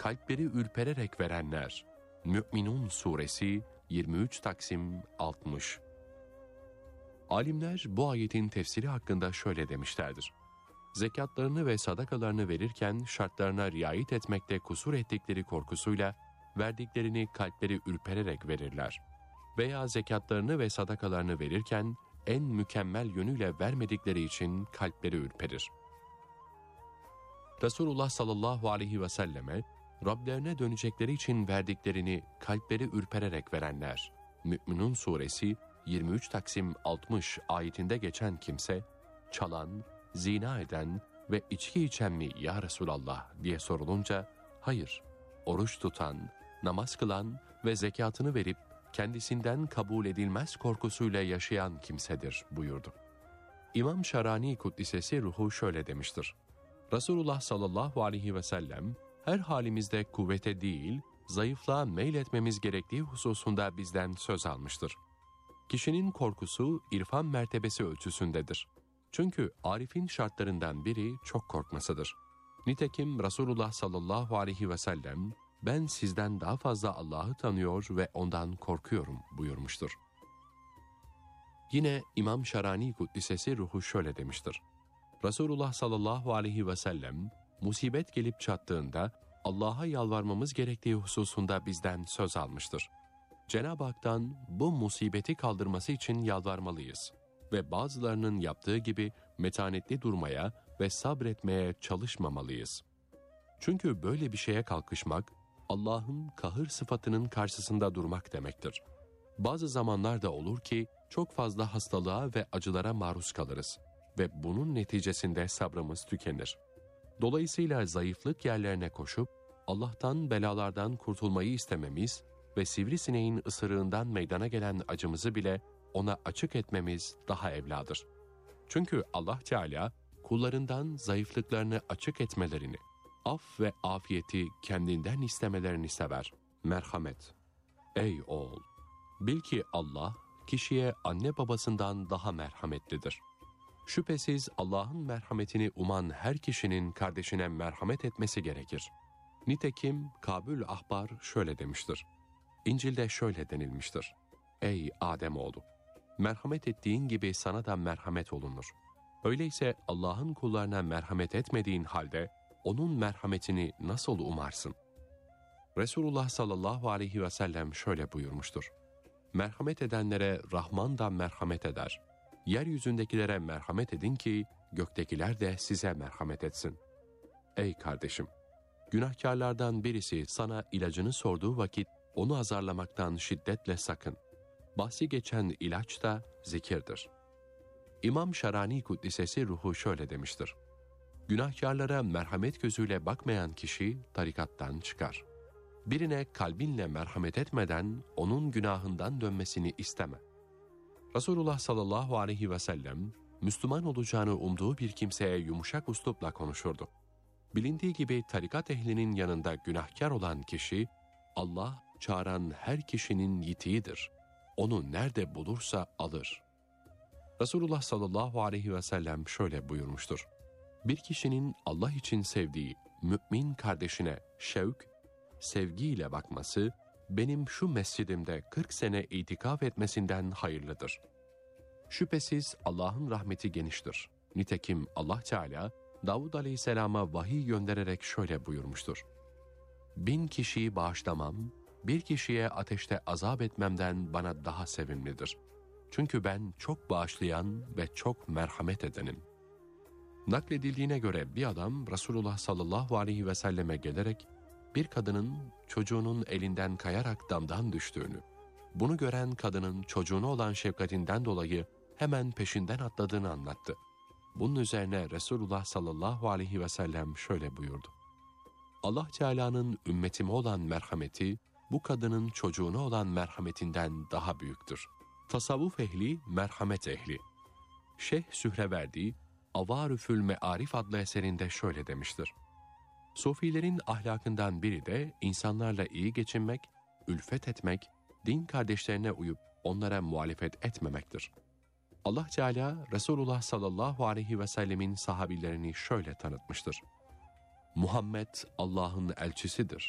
kalpleri ürpererek verenler. Mü'minun suresi 23 Taksim 60. Alimler bu ayetin tefsiri hakkında şöyle demişlerdir. Zekatlarını ve sadakalarını verirken şartlarına riayet etmekte kusur ettikleri korkusuyla verdiklerini kalpleri ürpererek verirler. Veya zekatlarını ve sadakalarını verirken en mükemmel yönüyle vermedikleri için kalpleri ürperir. Resulullah sallallahu aleyhi ve selleme Rablerine dönecekleri için verdiklerini kalpleri ürpererek verenler. Mü'minun suresi 23 Taksim 60 ayetinde geçen kimse, çalan, zina eden ve içki içen mi ya Resulallah diye sorulunca, hayır, oruç tutan, namaz kılan ve zekatını verip kendisinden kabul edilmez korkusuyla yaşayan kimsedir buyurdu. İmam Şarani Kuddisesi ruhu şöyle demiştir. Resulullah sallallahu aleyhi ve sellem her halimizde kuvvete değil, zayıflığa meyletmemiz gerektiği hususunda bizden söz almıştır. Kişinin korkusu irfan mertebesi ölçüsündedir. Çünkü arifin şartlarından biri çok korkmasıdır. Nitekim Resulullah sallallahu aleyhi ve sellem, ben sizden daha fazla Allah'ı tanıyor ve ondan korkuyorum buyurmuştur. Yine İmam Şarani Kuddisesi ruhu şöyle demiştir. Resulullah sallallahu aleyhi ve sellem, musibet gelip çattığında Allah'a yalvarmamız gerektiği hususunda bizden söz almıştır. Cenab-ı Hak'tan bu musibeti kaldırması için yalvarmalıyız ve bazılarının yaptığı gibi metanetli durmaya ve sabretmeye çalışmamalıyız. Çünkü böyle bir şeye kalkışmak, Allah'ın kahır sıfatının karşısında durmak demektir. Bazı zamanlarda olur ki çok fazla hastalığa ve acılara maruz kalırız ve bunun neticesinde sabrımız tükenir. Dolayısıyla zayıflık yerlerine koşup Allah'tan belalardan kurtulmayı istememiz ve sivrisineğin ısırığından meydana gelen acımızı bile ona açık etmemiz daha evladır. Çünkü Allah Teala kullarından zayıflıklarını açık etmelerini, af ve afiyeti kendinden istemelerini sever. Merhamet. Ey oğul! Bil ki Allah kişiye anne babasından daha merhametlidir. Şüphesiz Allah'ın merhametini uman her kişinin kardeşine merhamet etmesi gerekir. Nitekim Kabül Ahbar şöyle demiştir. İncil'de şöyle denilmiştir. Ey Ademoğlu! Merhamet ettiğin gibi sana da merhamet olunur. Öyleyse Allah'ın kullarına merhamet etmediğin halde onun merhametini nasıl umarsın? Resulullah sallallahu aleyhi ve sellem şöyle buyurmuştur. Merhamet edenlere Rahman da merhamet eder. Yeryüzündekilere merhamet edin ki göktekiler de size merhamet etsin. Ey kardeşim! Günahkarlardan birisi sana ilacını sorduğu vakit onu azarlamaktan şiddetle sakın. Bahsi geçen ilaç da zikirdir. İmam Şarani Kuddisesi ruhu şöyle demiştir. Günahkarlara merhamet gözüyle bakmayan kişi tarikattan çıkar. Birine kalbinle merhamet etmeden onun günahından dönmesini isteme. Resulullah sallallahu aleyhi ve sellem, Müslüman olacağını umduğu bir kimseye yumuşak üslupla konuşurdu. Bilindiği gibi tarikat ehlinin yanında günahkar olan kişi, Allah çağıran her kişinin yitiğidir. Onu nerede bulursa alır. Resulullah sallallahu aleyhi ve sellem şöyle buyurmuştur. Bir kişinin Allah için sevdiği mümin kardeşine şevk, sevgiyle bakması, benim şu mescidimde 40 sene itikaf etmesinden hayırlıdır. Şüphesiz Allah'ın rahmeti geniştir. Nitekim Allah Teala, Davud aleyhisselama vahiy göndererek şöyle buyurmuştur. 1000 kişiyi bağışlamam, bir kişiye ateşte azap etmemden bana daha sevimlidir. Çünkü ben çok bağışlayan ve çok merhamet edenim. Nakledildiğine göre bir adam Resulullah sallallahu aleyhi ve selleme gelerek bir kadının çocuğunun elinden kayarak damdan düştüğünü, bunu gören kadının çocuğuna olan şefkatinden dolayı hemen peşinden atladığını anlattı. Bunun üzerine Resulullah sallallahu aleyhi ve sellem şöyle buyurdu. Allah Teala'nın ümmetime olan merhameti, bu kadının çocuğuna olan merhametinden daha büyüktür. Tasavvuf ehli, merhamet ehli. Şeyh Sühreverdi, Avarüfül Me'arif adlı eserinde şöyle demiştir. Sufilerin ahlakından biri de insanlarla iyi geçinmek, ülfet etmek, din kardeşlerine uyup onlara muhalefet etmemektir. Allah Teala Resulullah sallallahu aleyhi ve sellemin sahabilerini şöyle tanıtmıştır. Muhammed Allah'ın elçisidir.